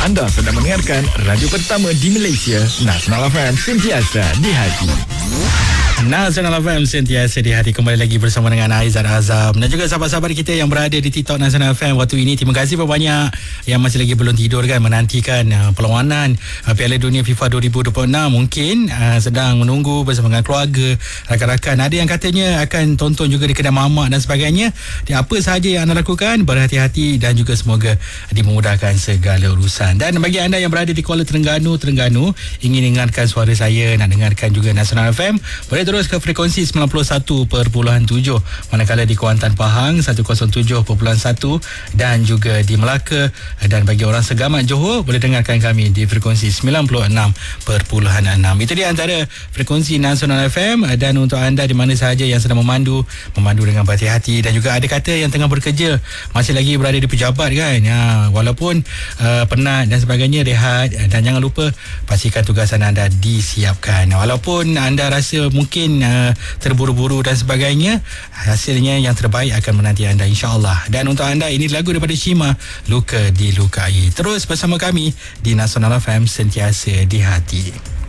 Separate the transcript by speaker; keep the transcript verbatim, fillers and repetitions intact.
Speaker 1: Anda sedang mendengarkan radio pertama di Malaysia, Nasional F M, sentiasa di hati.
Speaker 2: Nasional F M, sentiasa di hati. Kembali lagi bersama dengan Aizat Azam dan juga sahabat-sahabat kita yang berada di TikTok Nasional F M waktu ini. Terima kasih banyak yang masih lagi belum tidur kan, menantikan uh, perlawanan uh, Piala Dunia FIFA dua ribu dua puluh enam. Mungkin uh, sedang menunggu bersama dengan keluarga, rakan-rakan. Ada yang katanya akan tonton juga di kedai mamak dan sebagainya. Di apa sahaja yang anda lakukan, berhati-hati dan juga semoga dimudahkan segala urusan. Dan bagi anda yang berada di Kuala Terengganu, Terengganu, ingin dengarkan suara saya, nak dengarkan juga Nasional F M, boleh terus ke frekuensi sembilan puluh satu perpuluhan tujuh, manakala di Kuantan Pahang seratus tujuh perpuluhan satu dan juga di Melaka. Dan bagi orang Segamat Johor, boleh dengarkan kami di frekuensi sembilan puluh enam perpuluhan enam. Itu dia antara frekuensi Nasional F M. Dan untuk anda di mana sahaja yang sedang memandu, memandu dengan berhati-hati. Dan juga ada kata yang tengah bekerja, masih lagi berada di pejabat kan, ya, walaupun uh, penat dan sebagainya, rehat. Dan jangan lupa pastikan tugasan anda disiapkan. Walaupun anda rasa mungkin Mungkin uh, terburu-buru dan sebagainya, hasilnya yang terbaik akan menanti anda, insya-Allah. Dan untuk anda, ini lagu daripada Shima, Luka Dilukai. Terus bersama kami di Nasional F M, sentiasa di hati.